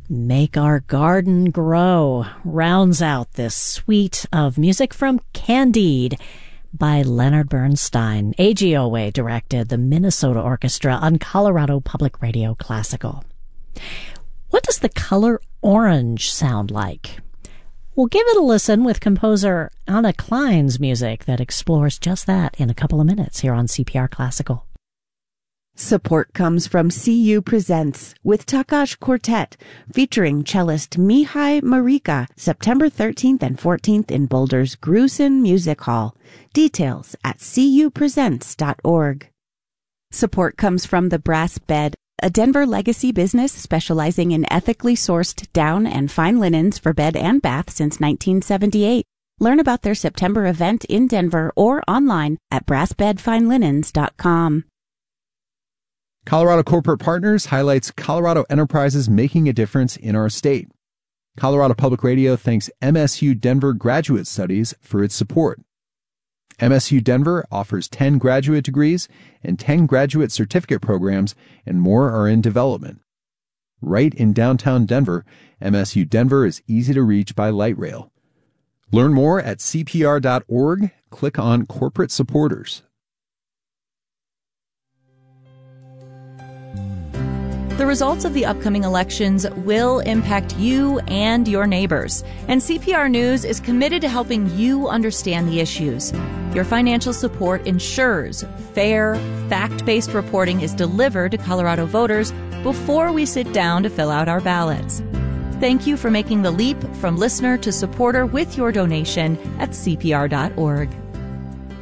Make Our Garden Grow rounds out this suite of music from Candide by Leonard Bernstein. AGOA directed the Minnesota Orchestra on Colorado Public Radio Classical. What does the color orange sound like? We'll give it a listen with composer Anna Klein's music that explores just that in a couple of minutes here on CPR Classical. Support comes from CU Presents with Takash Quartet, featuring cellist Mihai Marika, September 13th and 14th in Boulder's Grusin Music Hall. Details at cupresents.org. Support comes from The Brass Bed, a Denver legacy business specializing in ethically sourced down and fine linens for bed and bath since 1978. Learn about their September event in Denver or online at brassbedfinelinens.com. Colorado Corporate Partners highlights Colorado enterprises making a difference in our state. Colorado Public Radio thanks MSU Denver Graduate Studies for its support. MSU Denver offers 10 graduate degrees and 10 graduate certificate programs, and more are in development. Right in downtown Denver, MSU Denver is easy to reach by light rail. Learn more at cpr.org. Click on Corporate Supporters. The results of the upcoming elections will impact you and your neighbors, and CPR News is committed to helping you understand the issues. Your financial support ensures fair, fact-based reporting is delivered to Colorado voters before we sit down to fill out our ballots. Thank you for making the leap from listener to supporter with your donation at cpr.org.